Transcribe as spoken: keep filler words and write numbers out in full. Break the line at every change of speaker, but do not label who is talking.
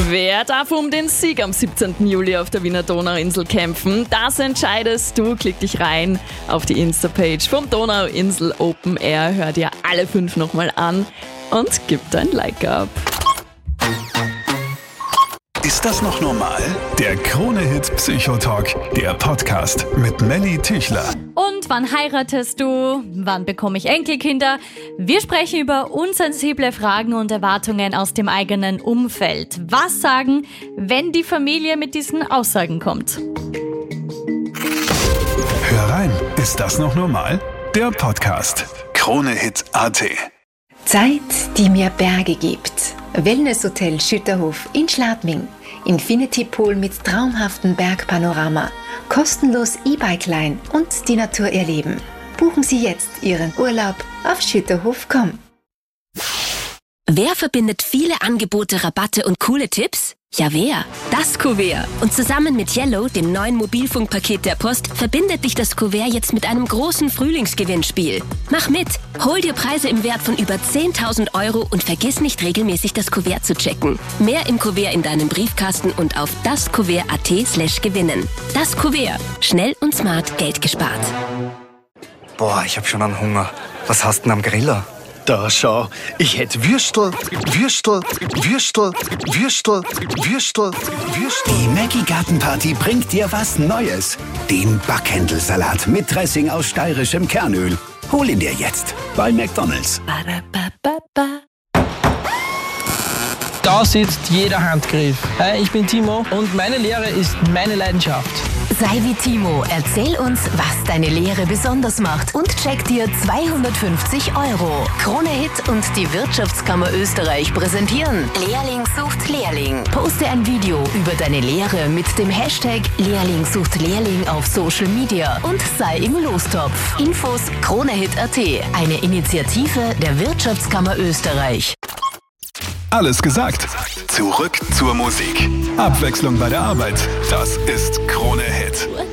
Wer darf um den Sieg am siebzehnten Juli auf der Wiener Donauinsel kämpfen? Das entscheidest du. Klick dich rein auf die Insta-Page vom Donauinsel Open Air. Hör dir alle fünf nochmal an und gib dein Like ab.
Ist das noch normal? Der Krone-Hit Psychotalk, der Podcast mit Melly Tüchler.
Und wann heiratest du? Wann bekomme ich Enkelkinder? Wir sprechen über unsensible Fragen und Erwartungen aus dem eigenen Umfeld. Was sagen, wenn die Familie mit diesen Aussagen kommt?
Hör rein, ist das noch normal? Der Podcast. Krone-Hit Punkt a t.
Zeit, die mir Berge gibt. Wellnesshotel Schütterhof in Schladming. Infinity Pool mit traumhaftem Bergpanorama. Kostenlos E-Bike-Line und die Natur erleben. Buchen Sie jetzt Ihren Urlaub auf schütterhof punkt com.
Wer verbindet viele Angebote, Rabatte und coole Tipps? Ja, wer? Das Kuvert. Und zusammen mit Yellow, dem neuen Mobilfunkpaket der Post, verbindet dich das Kuvert jetzt mit einem großen Frühlingsgewinnspiel. Mach mit! Hol dir Preise im Wert von über zehntausend Euro und vergiss nicht regelmäßig das Kuvert zu checken. Mehr im Kuvert in deinem Briefkasten und auf daskuvert punkt at slash gewinnen. Das Kuvert. Schnell und smart Geld gespart.
Boah, ich hab schon einen Hunger. Was hast denn am Griller?
Da schau, ich hätte Würstel, Würstel, Würstel, Würstel, Würstel, Würstel.
Die Maggi Gartenparty bringt dir was Neues. Den Backhändelsalat mit Dressing aus steirischem Kernöl. Hol ihn dir jetzt bei McDonald's.
Da sitzt jeder Handgriff. Hi, ich bin Timo und meine Lehre ist meine Leidenschaft.
Sei wie Timo, erzähl uns, was deine Lehre besonders macht und check dir zweihundertfünfzig Euro. Krone-Hit und die Wirtschaftskammer Österreich präsentieren Lehrling sucht Lehrling. Poste ein Video über deine Lehre mit dem Hashtag Lehrling sucht Lehrling auf Social Media und sei im Lostopf. Infos Krone-Hit punkt at, eine Initiative der Wirtschaftskammer Österreich.
Alles gesagt. Zurück zur Musik. Abwechslung bei der Arbeit. Das ist Krone-Hit.